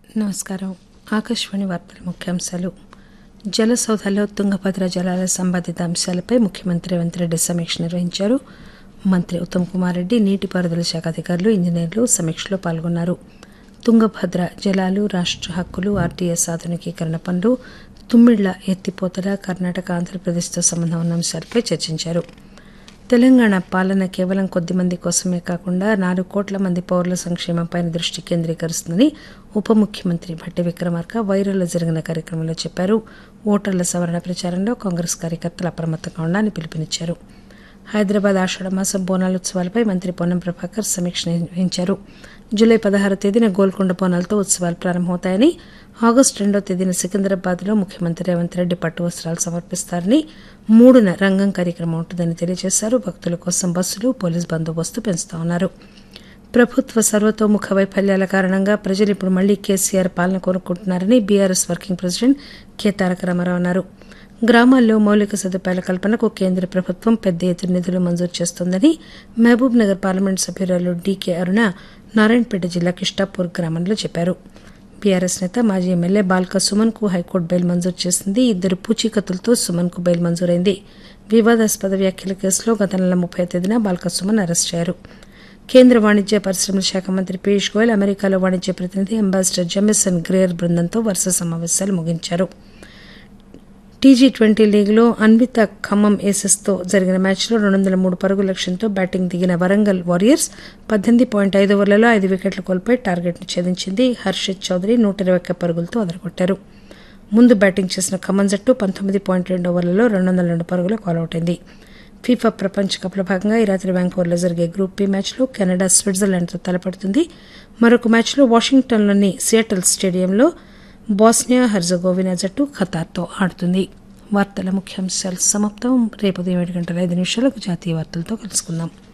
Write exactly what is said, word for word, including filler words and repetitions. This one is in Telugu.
నమస్కారం. ఆకాశవాణి వార్తల ముఖ్యాంశాలు. జలసౌధల్లో తుంగభద్ర జలాల సంబంధిత అంశాలపై ముఖ్యమంత్రి రేవంత్ రెడ్డి సమీక్ష నిర్వహించారు. మంత్రి ఉత్తమ్ కుమార్ రెడ్డి, నీటిపారుదల శాఖ అధికారులు, ఇంజనీర్లు సమీక్షలో పాల్గొన్నారు. తుంగభద్ర జలాలు, రాష్ట హక్కులు, ఆర్టీఎస్ ఆధునికీకరణ పనులు, తుమ్మిళ్ల ఎత్తిపోతల, కర్ణాటక, ఆంధ్రప్రదేశ్తో సంబంధం ఉన్న అంశాలపై చర్చించారు. తెలంగాణ పాలన కేవలం కొద్ది మంది కోసమే కాకుండా నాలుగు కోట్ల మంది పౌరుల సంక్షేమంపై దృష్టి కేంద్రీకరిస్తుందని ఉప ముఖ్యమంత్రి భట్టి విక్రమార్క వైరాలో జరిగిన కార్యక్రమంలో చెప్పారు. ఓటర్ల సవరణ ప్రచారంలో కాంగ్రెస్ కార్యకర్తలు అప్రమత్తంగా ఉండాలని పిలుపునిచ్చారు. హైదరాబాద్ ఆషాఢమాసం బోనాల ఉత్సవాలపై మంత్రి పొన్నం ప్రభాకర్ సమీక్ష నిర్వహించారు. జూలై పదహారు తేదీన గోల్కొండ బోనాలతో ఉత్సవాలు ప్రారంభమవుతాయని, ఆగస్టు రెండో తేదీన సికింద్రాబాద్లో ముఖ్యమంత్రి రేవంత్ రెడ్డి పట్టు వస్త్రాలు సమర్పిస్తారని, మూడున రంగం కార్యక్రమం ఉంటుందని తెలియజేశారు. భక్తుల కోసం బస్సులు, పోలీసు బందోబస్తు పెంచుతామన్నారు. ప్రభుత్వ సర్వతోముఖ వైఫల్యాల కారణంగా ప్రజలు ఇప్పుడు మళ్లీ కేసీఆర్ పాలన కోరుకుంటున్నారని బీఆర్ఎస్ వర్కింగ్ ప్రెసిడెంట్ కె తారక రామారావు అన్నారు. గ్రామాల్లో మౌలిక సదుపాయాల కల్పనకు కేంద్ర ప్రభుత్వం పెద్ద ఎత్తున నిధులు మంజూరు చేస్తోందని మహబూబ్ నగర్ పార్లమెంటు సభ్యురాలు డీకే అరుణ నారాయణపేట జిల్లా కిష్టాపూర్ గ్రామంలో చెప్పారు. బీఆర్ఎస్ నేత మాజీ ఎమ్మెల్యే బాల్క సుమన్ కు హైకోర్టు బెయిల్ మంజూరు చేసింది. ఇద్దరు పూచీకత్తులతో సుమన్ కు బెయిల్ మంజూరైంది. వివాదాస్పద వ్యాఖ్యల కేసులో గత నెల ముప్పై తేదీన బాల్క సుమన్ అరెస్టు అయ్యారు. కేంద్ర వాణిజ్య పరిశ్రమల శాఖ మంత్రి పీయూష్ గోయల్ అమెరికాలో వాణిజ్య ప్రతినిధి అంబాసిడర్ జెమిసన్ గ్రేయర్ బృందంతో వరుస సమావేశాలు ముగించారు. టీజీ ట్వంటీ లీగ్లో అన్విత ఖమ్మం ఏసెస్తో జరిగిన మ్యాచ్లో రెండు వందల మూడు పరుగుల లక్ష్యంతో బ్యాటింగ్ దిగిన వరంగల్ వారియర్స్ పద్దెనిమిది పాయింట్ ఐదు ఓవర్లలో ఐదు వికెట్లు కోల్పోయి టార్గెట్ను ఛేదించింది. హర్షిత్ చౌదరి నూట ఇరవై ఒక్క పరుగులతో అదరగొట్టారు. ముందు బ్యాటింగ్ చేసిన ఖమ్మం జట్టు పంతొమ్మిది పాయింట్ రెండు ఓవర్లలో రెండు వందల రెండు పరుగులకు ఆలౌట్ అయింది. ఫీఫా ప్రపంచ కప్లో భాగంగా ఈ రాత్రి వ్యాంకోవర్లో జరిగే గ్రూప్ బి మ్యాచ్లో కెనడా స్విట్జర్లాండ్తో తలపడుతుంది. మరొక మ్యాచ్లో వాషింగ్టన్లోని సియాటల్ స్టేడియంలో బోస్నియా హెర్జగోవినా జట్టు ఖతార్తో ఆడుతుంది. వార్తల ముఖ్యాంశాలు సమాప్తం. రేపు ఉదయం ఏడు గంటల ఐదు నిమిషాలకు జాతీయ వార్తలతో కలుసుకుందాం.